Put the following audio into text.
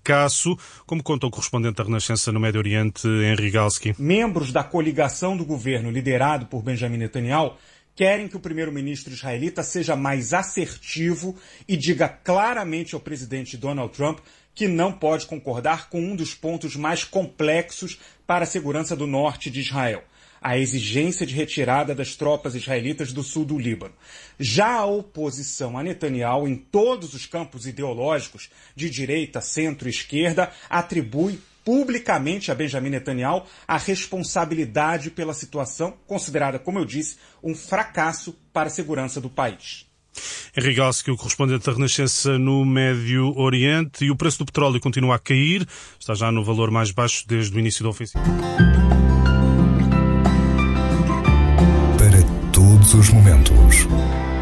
fracasso, como conta o correspondente da Renascença no Médio Oriente, Henry Galski. Membros da coligação do governo liderado por Benjamin Netanyahu querem que o primeiro-ministro israelita seja mais assertivo e diga claramente ao presidente Donald Trump que não pode concordar com um dos pontos mais complexos para a segurança do norte de Israel, a exigência de retirada das tropas israelitas do sul do Líbano. Já a oposição a Netanyahu, em todos os campos ideológicos, de direita, centro e esquerda, atribui publicamente a Benjamin Netanyahu a responsabilidade pela situação, considerada, como eu disse, um fracasso para a segurança do país. Henry Galski, o correspondente da Renascença no Médio Oriente. E o preço do petróleo continua a cair, está já no valor mais baixo desde o início da ofensiva. Para todos os momentos,